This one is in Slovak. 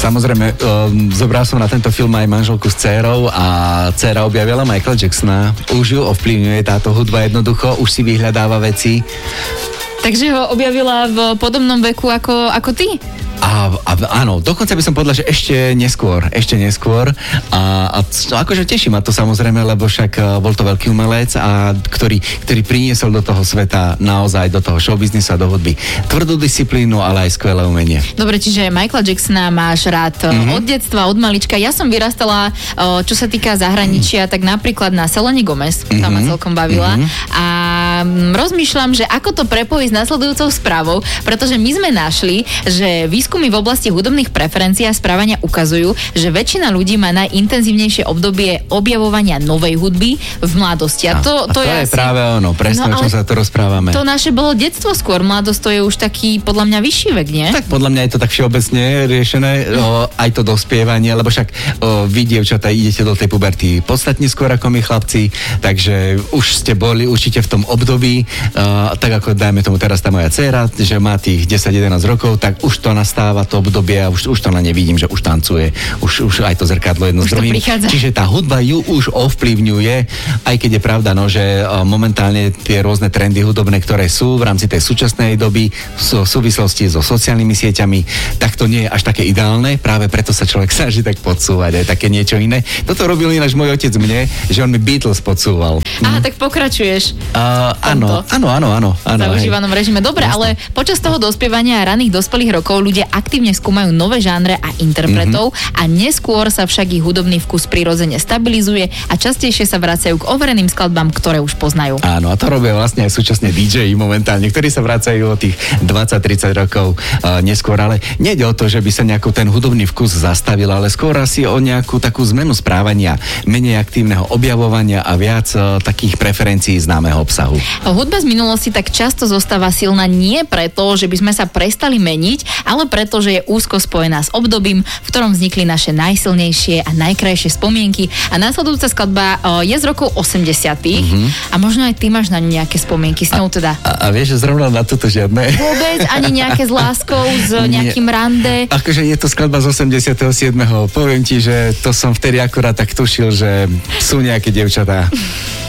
Samozrejme, zobral som na tento film aj manželku s dcérou a dcéra objavila Michaela Jacksona. Už ju ovplyvňuje táto hudba jednoducho, už si vyhľadáva veci. Takže ho objavila v podobnom veku ako ty? Áno, dokonca by som povedal, že ešte neskôr. A akože teší ma to samozrejme, lebo však bol to veľký umelec, ktorý priniesol do toho sveta naozaj, do toho showbiznisu a do hudby tvrdú disciplínu, ale aj skvelé umenie. Dobre, čiže Michaela Jacksona máš rád od detstva, od malička. Ja som vyrastala, čo sa týka zahraničia, tak napríklad na Selene Gomez, tá ma celkom bavila. A rozmýšľam, že ako to prepojiť s nasledujúcou správou, pretože my sme našli, že výskumy v oblasti hudobných preferencií a správania ukazujú, že väčšina ľudí má najintenzívnejšie obdobie objavovania novej hudby v mladosti. A to je práve ono, presne o čom sa to rozprávame. To naše bolo detstvo skôr, mladosť to je už taký podľa mňa vyšší vek, nie? Tak podľa mňa je to tak všeobecne riešené, aj to dospievanie, lebo však vy, dievčatá, idete do tej puberty podstatne skôr ako my chlapci, takže už ste boli určite v tom období, tak ako dajme tomu teraz tá moja dcéra, že má tých 10-11 rokov, tak už to nastáva to obdobie a už to na ne vidím, že už tancuje, už aj to zrkadlo jedno s druhým. Čiže tá hudba ju už ovplyvňuje, aj keď je pravda, že momentálne tie rôzne trendy hudobné, ktoré sú v rámci tej súčasnej doby v súvislosti so sociálnymi sieťami, tak to nie je až také ideálne, práve preto sa človek snaží tak podsúvať aj také niečo iné. Toto robil ináč môj otec mne, že on mi Beatles podsúval. Aha, tak pokračuješ. Áno. V zaužívanom režime. Dobre, ale počas toho dospievania a raných dospelých rokov ľudia aktívne skúmajú nové žánre a interpretov a neskôr sa však ich hudobný vkus prirodzene stabilizuje a častejšie sa vracajú k overeným skladbám, ktoré už poznajú. Áno, a to robia vlastne aj súčasne DJ momentálne, ktorí sa vracajú o tých 20-30 rokov neskôr, ale nejde o to, že by sa nejaký ten hudobný vkus zastavil, ale skôr asi o nejakú takú zmenu správania, menej aktívneho objavovania a viac takých preferencií známeho obsahu. Hudba z minulosti tak často zostáva silná nie preto, že by sme sa prestali meniť, ale preto, že je úzko spojená s obdobím, v ktorom vznikli naše najsilnejšie a najkrajšie spomienky. A následujúca skladba je z rokov 80. A možno aj ty máš na ňu nejaké spomienky s ňou teda. A vieš, že zrovna na toto žiadne? Vôbec, ani nejaké s láskou, s nejakým rande? Akože je to skladba z 87. Poviem ti, že to som vtedy akurát tak tušil, že sú nejaké dievčatá.